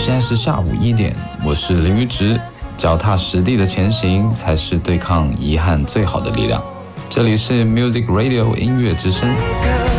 现在是下午1点，我是林于直，脚踏实地的前行才是对抗遗憾最好的力量。这里是 Music Radio 音乐之声。